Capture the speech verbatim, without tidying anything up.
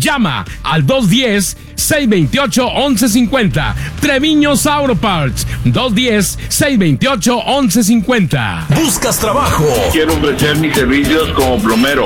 Llama al dos uno cero, seis dos ocho, once cincuenta. Treviños Auto Parts, dos uno cero, seis dos ocho, once cincuenta. ¿Buscas trabajo? Quiero ofrecer mis servicios como plomero.